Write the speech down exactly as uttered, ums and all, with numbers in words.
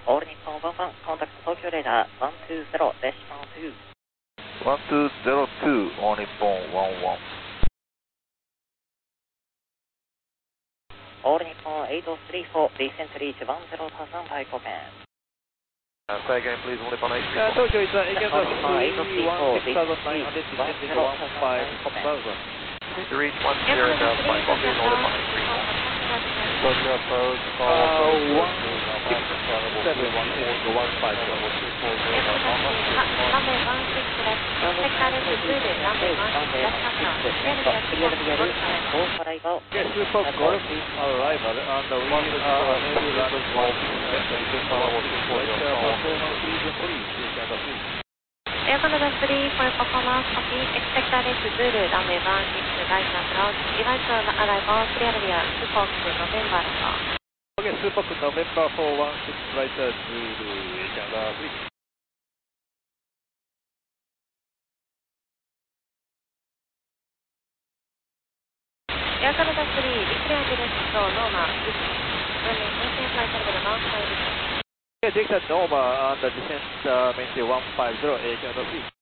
All Nippon one one, contact Tokyo radar one two zero decimal two. one two zero two, All Nippon one one. All Nippon eight oh three four, descent reach one zero thousand by Koken. Uh, say again, please, All Nippon eight Uh, three four. Tokyo is uh, again All Nippon eight oh three four, six thousand nine hundred, descending one five thousand. To reach one zero thousand by Koken, All Nippon eight three four. Tokyo approach, call Uh, one six seven, descending one five thousand. Runway one six left, expect direct Zulu, runway one six left control, clear the vehicle, Go for arrival. Yes, Super Golf arrival, and we are heavy running one right uh, performance reason please, Canada three. Air Canada three for performance copy, expect direct Zulu, runway one six right approach, device arrival, clear the air, Super November Alpha. Okay, Super November four one six right uh, Zulu, Canada three. Air Canada three, declare direct to Noma, running maintain flight level one five zero. Okay, Dixon Nova and descent uh, maintain one five zero, Air Canada three.